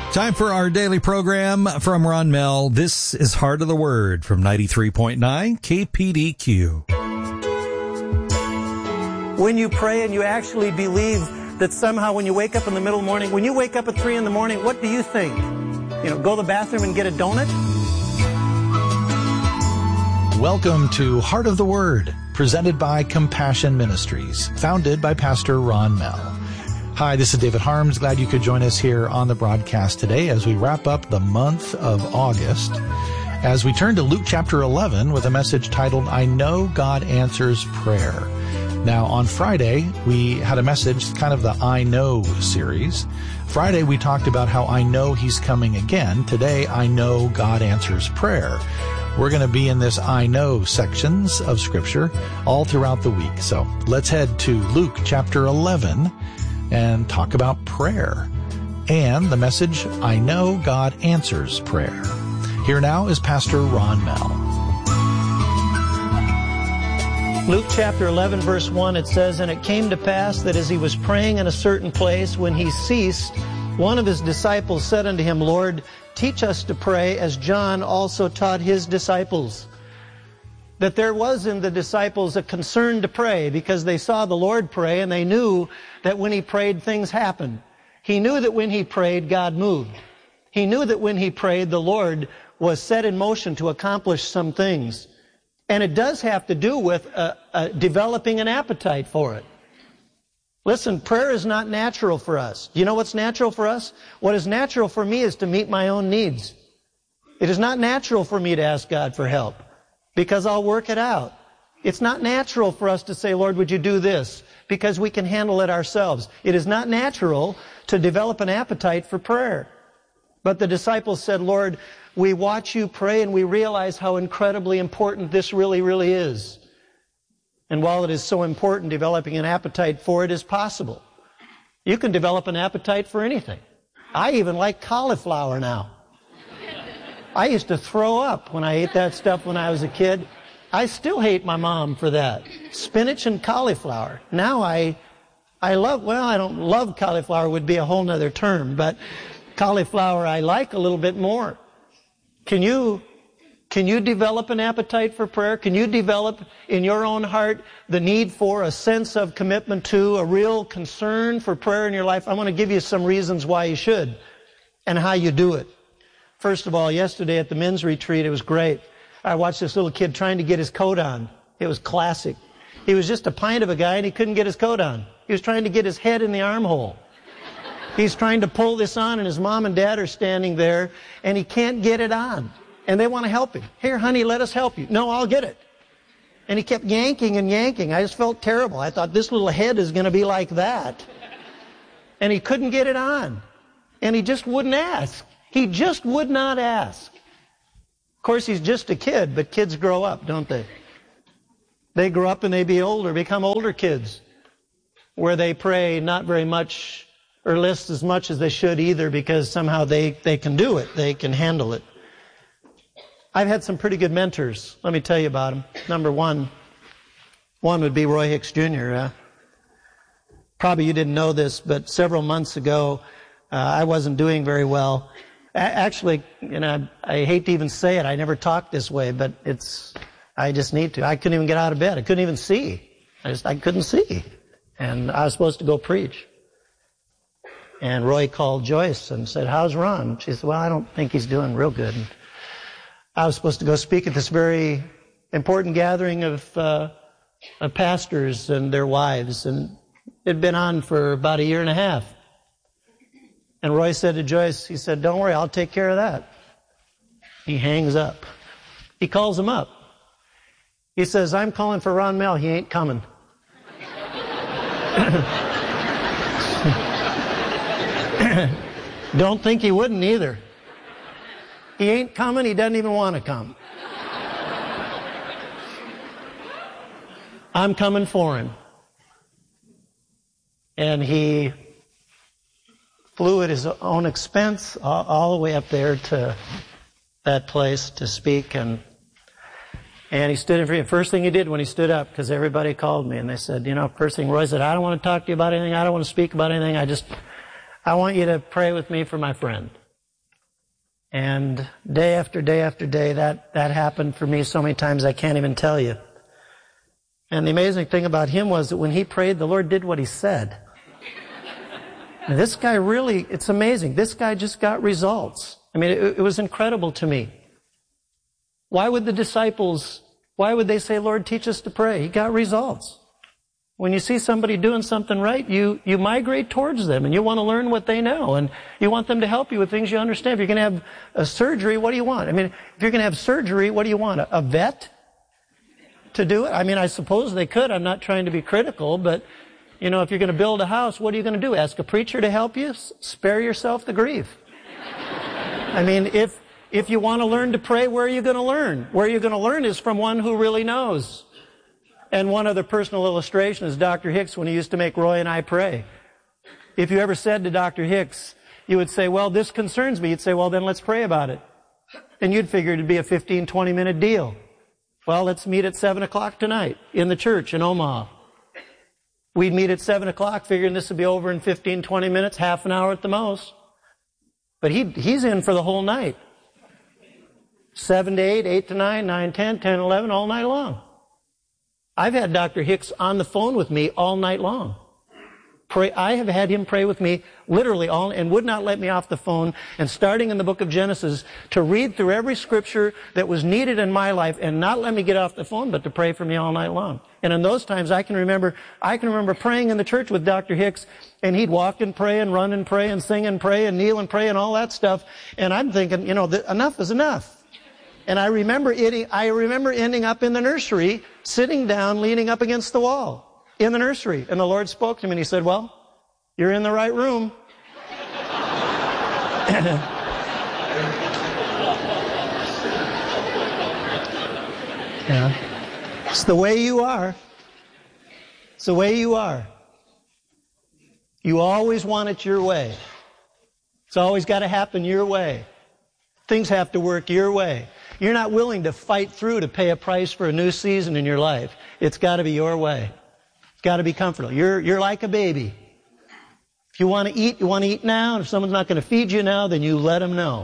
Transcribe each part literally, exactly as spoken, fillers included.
Time for our daily program from Ron Mel. This is Heart of the Word from ninety-three point nine K P D Q. When you pray and you actually believe that somehow when you wake up in the middle of the morning, when you wake up at three in the morning, what do you think? You know, go to the bathroom and get a donut? Welcome to Heart of the Word, presented by Compassion Ministries, founded by Pastor Ron Mel. Hi, this is David Harms. Glad you could join us here on the broadcast today as we wrap up the month of August, as we turn to Luke chapter eleven with a message titled, I Know God Answers Prayer. Now, on Friday, we had a message, kind of the I Know series. Friday, we talked about how I know He's coming again. Today, I know God answers prayer. We're going to be in this I Know sections of Scripture all throughout the week. So let's head to Luke chapter eleven and talk about prayer and the message, I know God answers prayer. Here now is Pastor Ron Mel. Luke chapter eleven, verse one, it says, And it came to pass that as he was praying in a certain place, when he ceased, one of his disciples said unto him, Lord, teach us to pray as John also taught his disciples. That there was in the disciples a concern to pray because they saw the Lord pray and they knew that when he prayed, things happened. He knew that when he prayed, God moved. He knew that when he prayed, the Lord was set in motion to accomplish some things. And it does have to do with uh, uh, developing an appetite for it. Listen, prayer is not natural for us. Do you know what's natural for us? What is natural for me is to meet my own needs. It is not natural for me to ask God for help, because I'll work it out. It's not natural for us to say, Lord, would you do this? Because we can handle it ourselves. It is not natural to develop an appetite for prayer. But the disciples said, Lord, we watch you pray and we realize how incredibly important this really, really is. And while it is so important, developing an appetite for it is possible. You can develop an appetite for anything. I even like cauliflower now. I used to throw up when I ate that stuff when I was a kid. I still hate my mom for that. Spinach and cauliflower. Now I, I love, well, I don't love cauliflower would be a whole nother term, but cauliflower I like a little bit more. Can you, can you develop an appetite for prayer? Can you develop in your own heart the need for a sense of commitment to, a real concern for prayer in your life? I want to give you some reasons why you should and how you do it. First of all, yesterday at the men's retreat, it was great. I watched this little kid trying to get his coat on. It was classic. He was just a pint of a guy and he couldn't get his coat on. He was trying to get his head in the armhole. He's trying to pull this on and his mom and dad are standing there and he can't get it on. And they want to help him. Here, honey, let us help you. No, I'll get it. And he kept yanking and yanking. I just felt terrible. I thought this little head is going to be like that. And he couldn't get it on. And he just wouldn't ask. He just would not ask. Of course, he's just a kid, but kids grow up, don't they? They grow up and they be older, become older kids, where they pray not very much or list as much as they should either, because somehow they, they can do it. They can handle it. I've had some pretty good mentors. Let me tell you about them. Number one, one would be Roy Hicks Junior Uh, probably you didn't know this, but several months ago, uh, I wasn't doing very well. Actually, you know, I hate to even say it. I never talked this way, but it's, I just need to. I couldn't even get out of bed. I couldn't even see. I just, I couldn't see. And I was supposed to go preach. And Roy called Joyce and said, how's Ron? She said, well, I don't think he's doing real good. And I was supposed to go speak at this very important gathering of, uh, of pastors and their wives. And it had been on for about a year and a half. And Roy said to Joyce, he said, don't worry, I'll take care of that. He hangs up. He calls him up. He says, I'm calling for Ron Mel. He ain't coming. Don't think he wouldn't either. He ain't coming. He doesn't even want to come. I'm coming for him. And he flew at his own expense all, all the way up there to that place to speak. And and he stood in front. First thing he did when he stood up, because everybody called me, and they said, you know, first thing Roy said, I don't want to talk to you about anything. I don't want to speak about anything. I just, I want you to pray with me for my friend. And day after day after day, that, that happened for me so many times I can't even tell you. And the amazing thing about him was that when he prayed, the Lord did what he said. And this guy really, it's amazing. This guy just got results. I mean, it, it was incredible to me. Why would the disciples, why would they say, Lord, teach us to pray? He got results. When you see somebody doing something right, you, you migrate towards them and you want to learn what they know and you want them to help you with things you understand. If you're going to have a surgery, what do you want? I mean, if you're going to have surgery, what do you want? A, a vet to do it? I mean, I suppose they could. I'm not trying to be critical, but, you know, if you're going to build a house, what are you going to do? Ask a preacher to help you? S- spare yourself the grief. I mean, if, if you want to learn to pray, where are you going to learn? Where you're going to learn is from one who really knows. And one other personal illustration is Doctor Hicks when he used to make Roy and I pray. If you ever said to Doctor Hicks, you would say, well, this concerns me. You'd say, well, then let's pray about it. And you'd figure it'd be a fifteen, twenty minute deal. Well, let's meet at seven o'clock tonight in the church in Omaha. We'd meet at seven o'clock figuring this would be over in fifteen, twenty minutes, half an hour at the most. But he, he's in for the whole night. seven to eight, eight to nine, nine, ten, ten, eleven, all night long. I've had Doctor Hicks on the phone with me all night long. Pray, I have had him pray with me literally all, and would not let me off the phone, and starting in the book of Genesis, to read through every scripture that was needed in my life and not let me get off the phone, but to pray for me all night long. And in those times, I can remember, I can remember praying in the church with Doctor Hicks, and he'd walk and pray and run and pray and sing and pray and kneel and pray and all that stuff. And I'm thinking, you know, th- enough is enough. And I remember it, I remember ending up in the nursery, sitting down, leaning up against the wall in the nursery. And the Lord spoke to me and he said, well, you're in the right room. Yeah. It's the way you are. It's the way you are. You always want it your way. It's always got to happen your way. Things have to work your way. You're not willing to fight through to pay a price for a new season in your life. It's got to be your way. It's got to be comfortable. You're, you're like a baby. If you want to eat, you want to eat now. And if someone's not going to feed you now, then you let them know.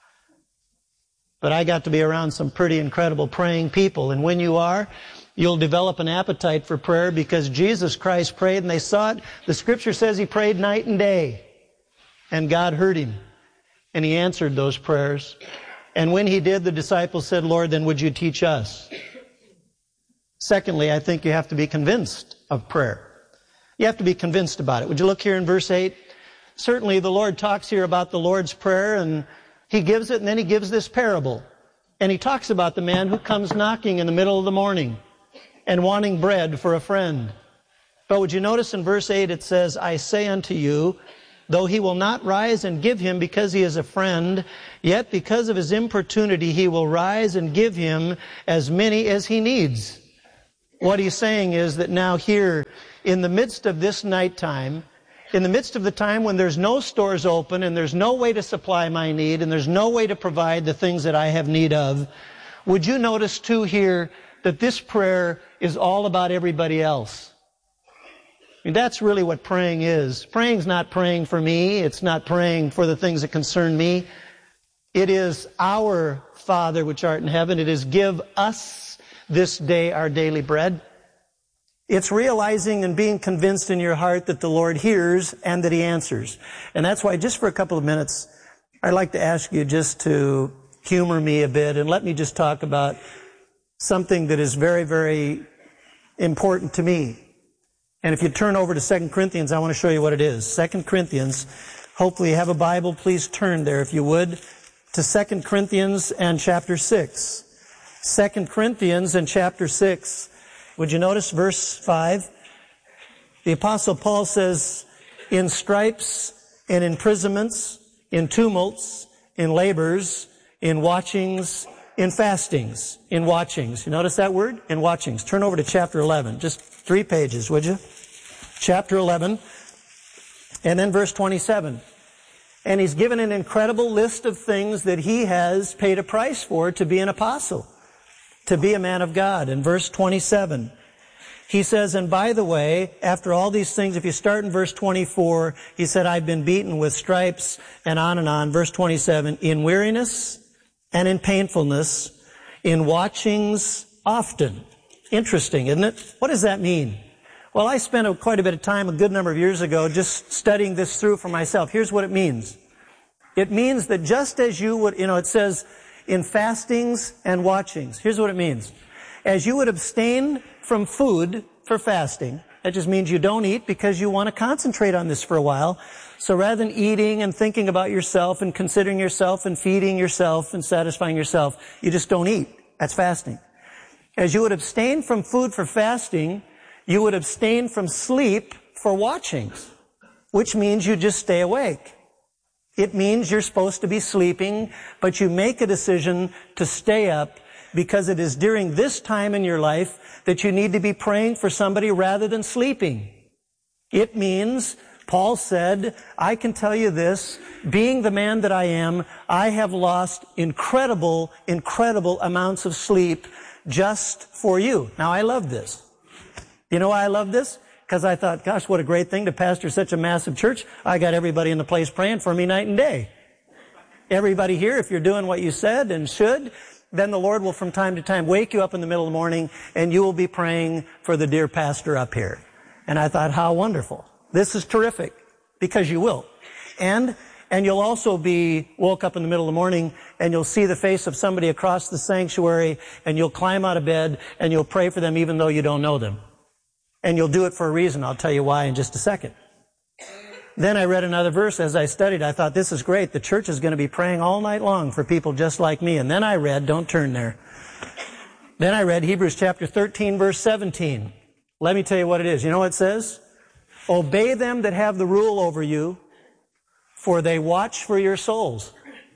But I got to be around some pretty incredible praying people. And when you are, you'll develop an appetite for prayer because Jesus Christ prayed and they saw it. The scripture says he prayed night and day. And God heard him. And he answered those prayers. And when he did, the disciples said, Lord, then would you teach us? Secondly, I think you have to be convinced of prayer. You have to be convinced about it. Would you look here in verse eight? Certainly the Lord talks here about the Lord's Prayer, and he gives it, and then he gives this parable. And he talks about the man who comes knocking in the middle of the morning and wanting bread for a friend. But would you notice in verse eight it says, I say unto you, though he will not rise and give him because he is a friend, yet because of his importunity he will rise and give him as many as he needs. What he's saying is that now here, in the midst of this nighttime, in the midst of the time when there's no stores open and there's no way to supply my need and there's no way to provide the things that I have need of, would you notice too here that this prayer is all about everybody else? I mean, that's really what praying is. Praying's not praying for me. It's not praying for the things that concern me. It is our Father which art in heaven. It is give us this day our daily bread. It's realizing and being convinced in your heart that the Lord hears and that he answers. And that's why just for a couple of minutes, I'd like to ask you just to humor me a bit and let me just talk about something that is very, very important to me. And if you turn over to Second Corinthians, I want to show you what it is. Second Corinthians, hopefully you have a Bible. Please turn there, if you would, to Second Corinthians and chapter six. Second Corinthians and chapter six. Would you notice verse five? The Apostle Paul says, in stripes, in imprisonments, in tumults, in labors, in watchings, in fastings, in watchings. You notice that word? In watchings. Turn over to chapter eleven. Just three pages, would you? Chapter eleven. And then verse twenty-seven. And he's given an incredible list of things that he has paid a price for to be an apostle, to be a man of God. In verse twenty-seven, He says, and by the way, after all these things, if you start in verse twenty-four, he said, I've been beaten with stripes, and on and on. Verse twenty-seven, in weariness and in painfulness, in watchings often. Interesting, isn't it? What does that mean? Well, I spent a, quite a bit of time a good number of years ago just studying this through for myself. Here's what it means. It means that just as you would, you know, it says in fastings and watchings. Here's what it means. As you would abstain from food for fasting, that just means you don't eat because you want to concentrate on this for a while. So rather than eating and thinking about yourself and considering yourself and feeding yourself and satisfying yourself, you just don't eat. That's fasting. As you would abstain from food for fasting, you would abstain from sleep for watchings, which means you just stay awake. It means you're supposed to be sleeping, but you make a decision to stay up because it is during this time in your life that you need to be praying for somebody rather than sleeping. It means, Paul said, I can tell you this, being the man that I am, I have lost incredible, incredible amounts of sleep just for you. Now, I love this. You know why I love this? Because I thought, gosh, what a great thing to pastor such a massive church. I got everybody in the place praying for me night and day. Everybody here, if you're doing what you said and should, then the Lord will from time to time wake you up in the middle of the morning and you will be praying for the dear pastor up here. And I thought, how wonderful. This is terrific, because you will. And and you'll also be woke up in the middle of the morning and you'll see the face of somebody across the sanctuary and you'll climb out of bed and you'll pray for them even though you don't know them. And you'll do it for a reason. I'll tell you why in just a second. Then I read another verse as I studied. I thought, this is great. The church is going to be praying all night long for people just like me. And then I read, don't turn there. Then I read Hebrews chapter thirteen, verse seventeen. Let me tell you what it is. You know what it says? Obey them that have the rule over you, for they watch for your souls.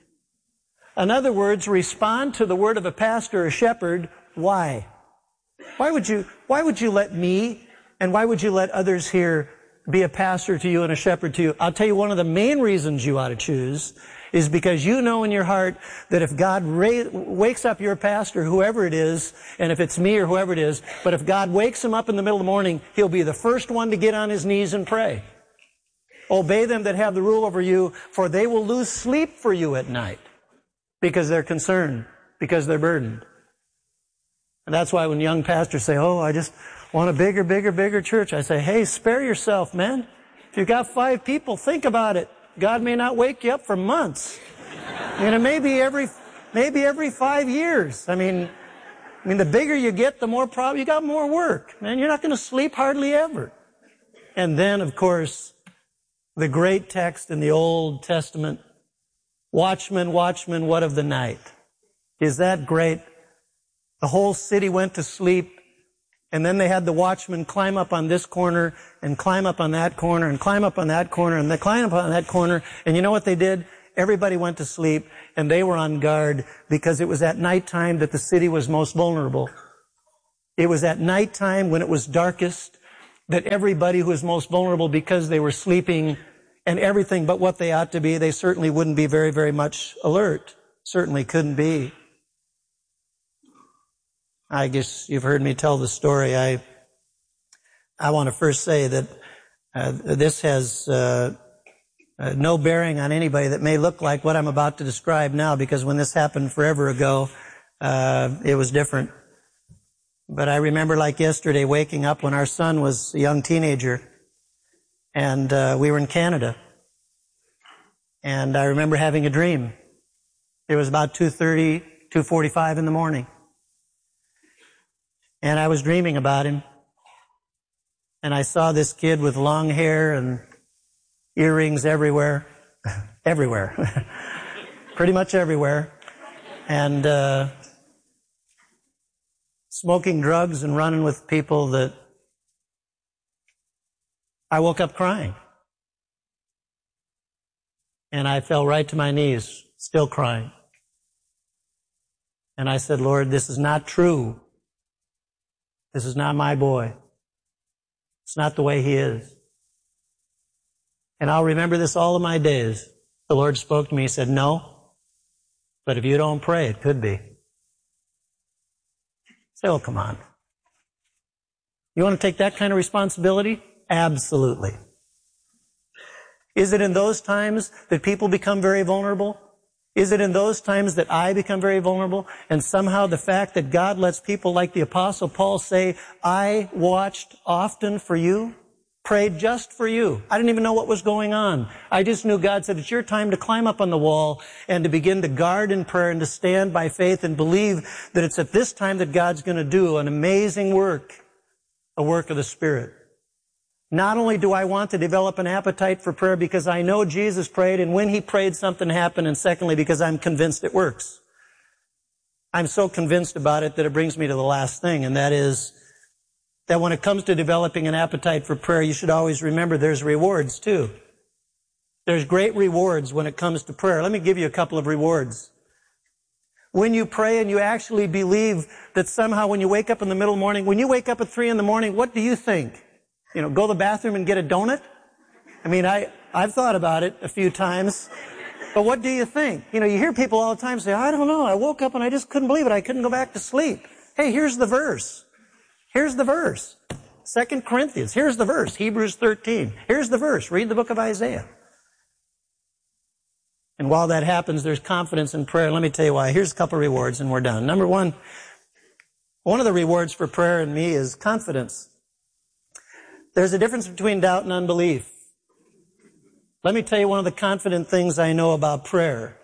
In other words, respond to the word of a pastor or shepherd. Why? Why would you, why would you let me, and why would you let others here be a pastor to you and a shepherd to you? I'll tell you one of the main reasons you ought to choose is because you know in your heart that if God ra- wakes up your pastor, whoever it is, and if it's me or whoever it is, but if God wakes him up in the middle of the morning, he'll be the first one to get on his knees and pray. Obey them that have the rule over you, for they will lose sleep for you at night because they're concerned, because they're burdened. And that's why when young pastors say, oh, I just want a bigger, bigger, bigger church, I say, hey, spare yourself, man. If you've got five people, think about it. God may not wake you up for months. And it may be every, maybe every five years. I mean, I mean, the bigger you get, the more problem, you got more work. Man, you're not going to sleep hardly ever. And then, of course, the great text in the Old Testament, watchman, watchman, what of the night? Is that great? The whole city went to sleep. And then they had the watchman climb up on this corner and climb up on that corner and climb up on that corner and they climb up on that corner. And you know what they did? Everybody went to sleep and they were on guard because it was at nighttime that the city was most vulnerable. It was at nighttime when it was darkest that everybody who was most vulnerable because they were sleeping and everything but what they ought to be, they certainly wouldn't be very, very much alert. Certainly couldn't be. I guess you've heard me tell the story. I I want to first say that uh, this has uh, uh, no bearing on anybody that may look like what I'm about to describe now, because when this happened forever ago, uh, it was different. But I remember like yesterday waking up when our son was a young teenager, and uh, we were in Canada. And I remember having a dream. It was about two thirty, two forty-five in the morning. And I was dreaming about him. And I saw this kid with long hair and earrings everywhere. everywhere. Pretty much everywhere. And uh, smoking drugs and running with people that I woke up crying. And I fell right to my knees, still crying. And I said, Lord, this is not true. This is not my boy. It's not the way he is. And I'll remember this all of my days. The Lord spoke to me. He said, no, but if you don't pray, it could be. I said, oh, come on. You want to take that kind of responsibility? Absolutely. Is it in those times that people become very vulnerable? Is it in those times that I become very vulnerable? And somehow the fact that God lets people like the Apostle Paul say, I watched often for you, prayed just for you. I didn't even know what was going on. I just knew God said, it's your time to climb up on the wall and to begin to guard in prayer and to stand by faith and believe that it's at this time that God's going to do an amazing work, a work of the Spirit. Not only do I want to develop an appetite for prayer because I know Jesus prayed, and when He prayed, something happened, and secondly, because I'm convinced it works. I'm so convinced about it that it brings me to the last thing, and that is that when it comes to developing an appetite for prayer, you should always remember there's rewards too. There's great rewards when it comes to prayer. Let me give you a couple of rewards. When you pray and you actually believe that somehow when you wake up in the middle of the morning, when you wake up at three in the morning, what do you think? You know, go to the bathroom and get a donut? I mean, I, I've thought about it a few times. But what do you think? You know, you hear people all the time say, I don't know, I woke up and I just couldn't believe it. I couldn't go back to sleep. Hey, here's the verse. Here's the verse. Second Corinthians. Here's the verse. Hebrews thirteen. Here's the verse. Read the book of Isaiah. And while that happens, there's confidence in prayer. Let me tell you why. Here's a couple of rewards and we're done. Number one, one of the rewards for prayer in me is confidence. There's a difference between doubt and unbelief. Let me tell you one of the confident things I know about prayer.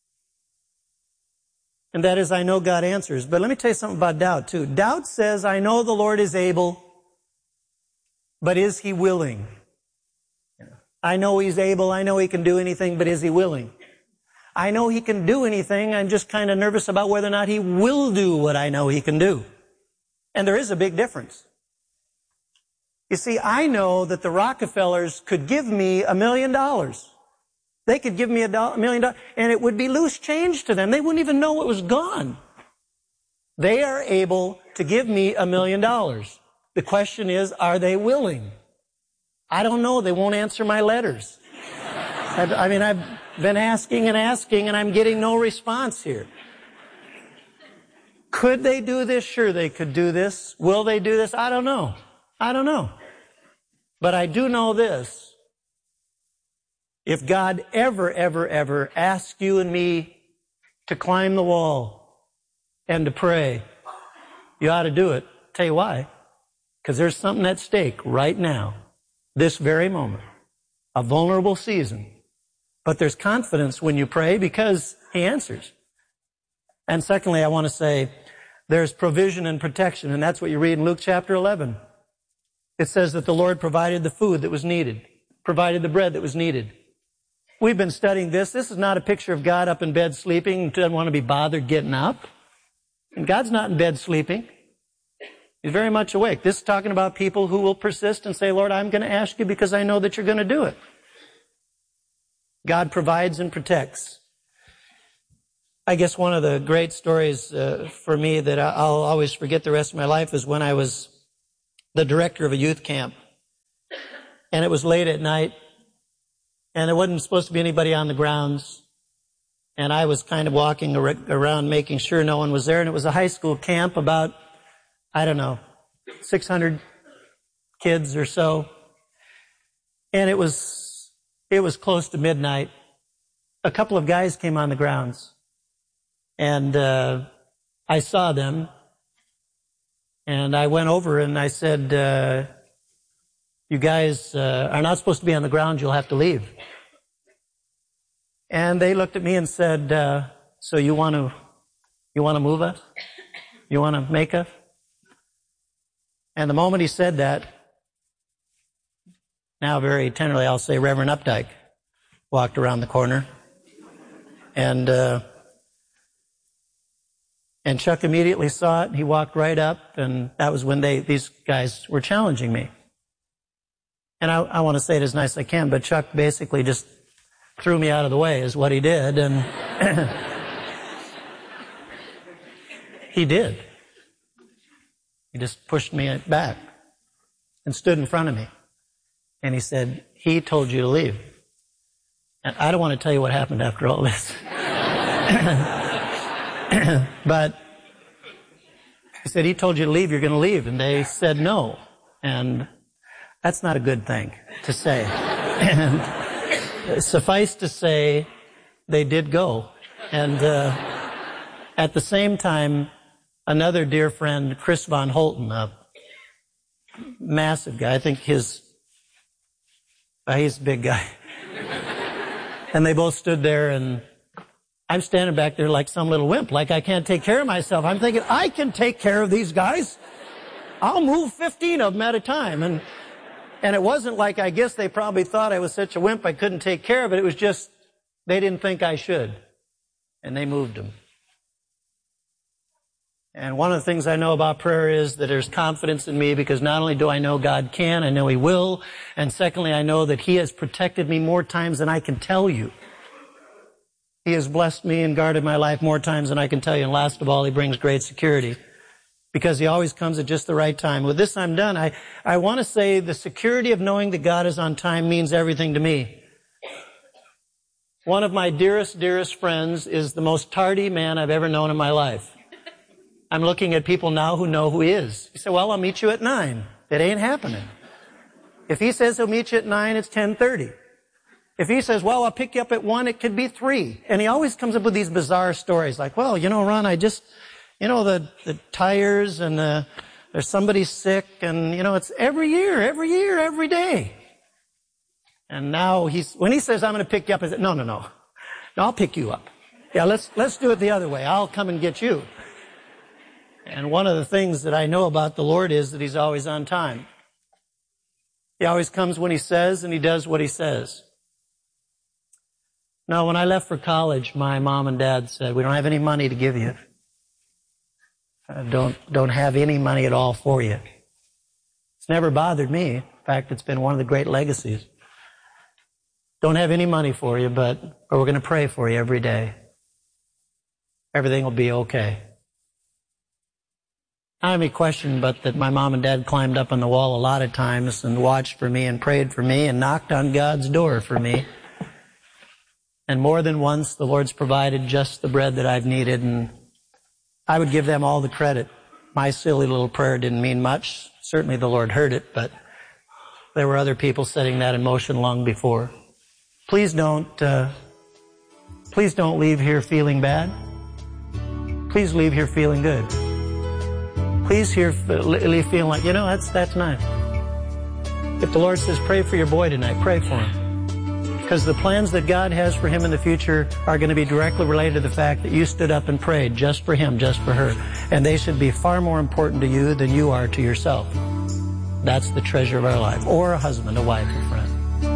And that is I know God answers. But let me tell you something about doubt too. Doubt says I know the Lord is able, but is He willing? I know He's able, I know He can do anything, but is He willing? I know He can do anything, I'm just kind of nervous about whether or not He will do what I know He can do. And there is a big difference. You see, I know that the Rockefellers could give me a million dollars. They could give me a, do- a million dollars, and it would be loose change to them. They wouldn't even know it was gone. They are able to give me a million dollars. The question is, are they willing? I don't know. They won't answer my letters. I, I mean, I've been asking and asking, and I'm getting no response here. Could they do this? Sure, they could do this. Will they do this? I don't know. I don't know. But I do know this. If God ever, ever, ever asks you and me to climb the wall and to pray, you ought to do it. Tell you why. Because there's something at stake right now, this very moment, a vulnerable season. But there's confidence when you pray because He answers. And secondly, I want to say there's provision and protection, and that's what you read in Luke chapter eleven. It says that the Lord provided the food that was needed, provided the bread that was needed. We've been studying this. This is not a picture of God up in bed sleeping, doesn't want to be bothered getting up. And God's not in bed sleeping. He's very much awake. This is talking about people who will persist and say, Lord, I'm going to ask you because I know that you're going to do it. God provides and protects. I guess one of the great stories uh, for me that I'll always forget the rest of my life is when I was the director of a youth camp. And it was late at night, and there wasn't supposed to be anybody on the grounds. And I was kind of walking ar- around making sure no one was there. And it was a high school camp, about, I don't know, six hundred kids or so. And it was, it was close to midnight. A couple of guys came on the grounds. And uh, I saw them. And I went over and I said, uh, you guys uh, are not supposed to be on the ground. You'll have to leave. And they looked at me and said, uh, so you want to, you want to move us? You want to make us? And the moment he said that, now very tenderly I'll say Reverend Updike walked around the corner. And, uh, And Chuck immediately saw it, and he walked right up, and that was when they, these guys were challenging me. And I, I want to say it as nice as I can, but Chuck basically just threw me out of the way is what he did, and he did. He just pushed me back and stood in front of me. And he said, he told you to leave. And I don't want to tell you what happened after all this. But he said, he told you to leave, you're going to leave. And they said no. And that's not a good thing to say. And suffice to say, they did go. And uh, at the same time, another dear friend, Chris Von Holten, a massive guy, I think his, uh, he's a big guy. And they both stood there, and I'm standing back there like some little wimp, like I can't take care of myself. I'm thinking, I can take care of these guys. I'll move fifteen of them at a time. And and it wasn't like, I guess they probably thought I was such a wimp I couldn't take care of it. It was just, they didn't think I should. And they moved them. And one of the things I know about prayer is that there's confidence in me, because not only do I know God can, I know He will, and secondly, I know that He has protected me more times than I can tell you. He has blessed me and guarded my life more times than I can tell you. And last of all, He brings great security, because He always comes at just the right time. With this, I'm done. I, I want to say the security of knowing that God is on time means everything to me. One of my dearest, dearest friends is the most tardy man I've ever known in my life. I'm looking at people now who know who He is. He said, well, I'll meet you at nine. It ain't happening. If He says He'll meet you at nine, it's ten thirty. If He says, well, I'll pick you up at one, it could be three. And He always comes up with these bizarre stories like, well, you know, Ron, I just, you know, the, the tires and the, there's somebody sick, and, you know, it's every year, every year, every day. And now he's, when He says, I'm going to pick you up, I said, no, no, no. No, I'll pick you up. Yeah, let's, let's do it the other way. I'll come and get you. And one of the things that I know about the Lord is that He's always on time. He always comes when He says, and He does what He says. Now, when I left for college, my mom and dad said, we don't have any money to give you. I don't, don't have any money at all for you. It's never bothered me. In fact, it's been one of the great legacies. Don't have any money for you, but or we're going to pray for you every day. Everything will be okay. I have any question but that my mom and dad climbed up on the wall a lot of times and watched for me and prayed for me and knocked on God's door for me. And more than once, the Lord's provided just the bread that I've needed, and I would give them all the credit. My silly little prayer didn't mean much. Certainly the Lord heard it, but there were other people setting that in motion long before. Please don't, uh, please don't leave here feeling bad. Please leave here feeling good. Please here leave feeling like, you know, that's, that's nice. If the Lord says, pray for your boy tonight, pray for him. Because the plans that God has for him in the future are going to be directly related to the fact that you stood up and prayed just for him, just for her. And they should be far more important to you than you are to yourself. That's the treasure of our life. Or a husband, a wife, a friend.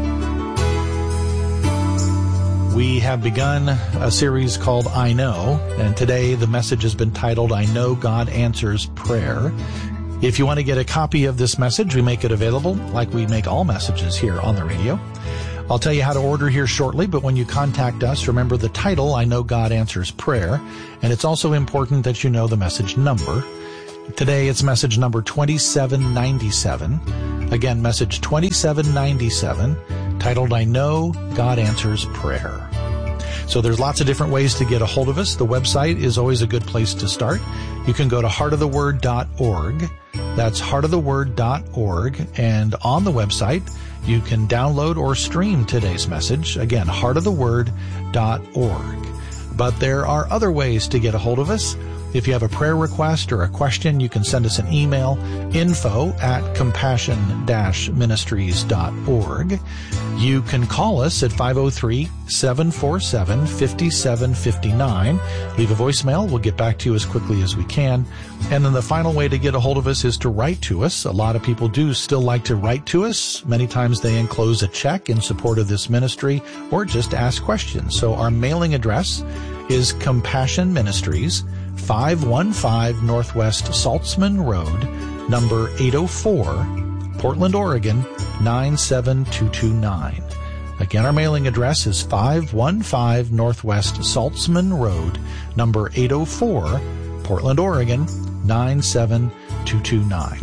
We have begun a series called I Know, and today the message has been titled, I Know God Answers Prayer. If you want to get a copy of this message, we make it available like we make all messages here on the radio. I'll tell you how to order here shortly, but when you contact us, remember the title, I Know God Answers Prayer, and it's also important that you know the message number. Today it's message number twenty-seven ninety-seven. Again, message twenty-seven ninety-seven, titled, I Know God Answers Prayer. So there's lots of different ways to get a hold of us. The website is always a good place to start. You can go to heart of the word dot org. That's heart of the word dot org. And on the website, you can download or stream today's message. Again, heart of the word dot org. But there are other ways to get a hold of us. If you have a prayer request or a question, you can send us an email, info at compassion dash ministries dot org. You can call us at five oh three, seven four seven, five seven five nine. Leave a voicemail. We'll get back to you as quickly as we can. And then the final way to get a hold of us is to write to us. A lot of people do still like to write to us. Many times they enclose a check in support of this ministry or just ask questions. So our mailing address is Compassion Ministries, five one five Northwest Saltzman Road, number eight oh four, Portland, Oregon, nine seven two two nine. Again, our mailing address is five one five Northwest Saltzman Road, number eight oh four, Portland, Oregon, nine seven two two nine.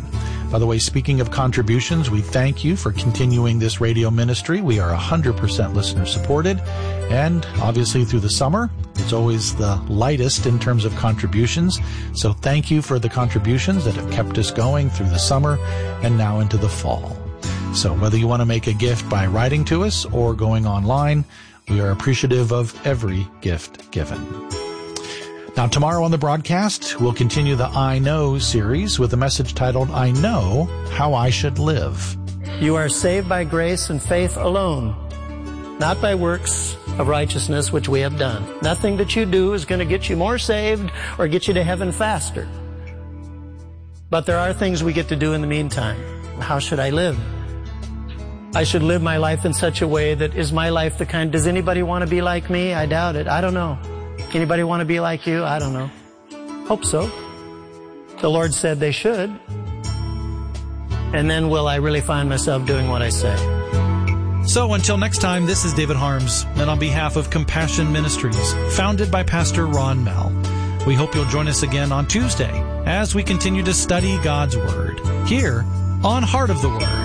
By the way, speaking of contributions, we thank you for continuing this radio ministry. We are one hundred percent listener supported, and obviously through the summer, it's always the lightest in terms of contributions. So thank you for the contributions that have kept us going through the summer and now into the fall. So whether you want to make a gift by writing to us or going online, we are appreciative of every gift given. Now, tomorrow on the broadcast, we'll continue the I Know series with a message titled, I Know How I Should Live. You are saved by grace and faith alone, not by works of righteousness which we have done. Nothing that you do is going to get you more saved or get you to heaven faster. But there are things we get to do in the meantime. How should I live? I should live my life in such a way that is my life the kind, does anybody want to be like me? I doubt it. I don't know. Anybody want to be like you? I don't know. Hope so. The Lord said they should. And then will I really find myself doing what I say? So until next time, this is David Harms, and on behalf of Compassion Ministries, founded by Pastor Ron Mell, we hope you'll join us again on Tuesday as we continue to study God's Word here on Heart of the Word.